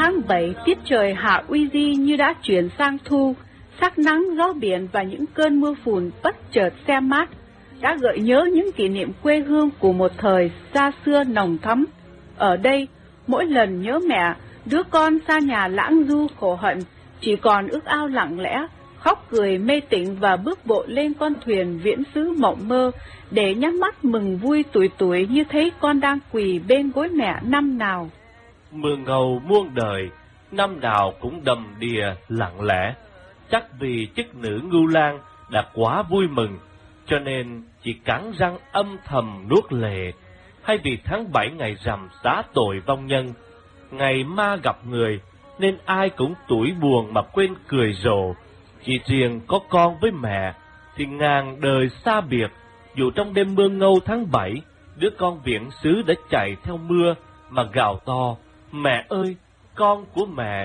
tháng 7, tiết trời hạ uy di như đã chuyển sang thu, sắc nắng, gió biển và những cơn mưa phùn bất chợt se mát đã gợi nhớ những kỷ niệm quê hương của một thời xa xưa nồng thắm. Ở đây, mỗi lần nhớ mẹ, đứa con xa nhà lãng du khổ hận chỉ còn ước ao lặng lẽ, khóc cười mê tịnh và bước bộ lên con thuyền viễn xứ mộng mơ để nhắm mắt mừng vui tủi tủi như thấy con đang quỳ bên gối mẹ năm nào. Mưa ngầu muôn đời, năm nào cũng đầm đìa lặng lẽ. Chắc vì chức nữ Ngưu Lang đã quá vui mừng, cho nên chỉ cắn răng âm thầm nuốt lệ, hay vì tháng 7 ngày rằm xá tội vong nhân, ngày ma gặp người, nên ai cũng tủi buồn mà quên cười rộ. Chỉ riêng có con với mẹ thì ngàn đời xa biệt. Dù trong đêm mưa ngâu tháng 7, đứa con viễn xứ đã chạy theo mưa mà gào to: "Mẹ ơi, con của mẹ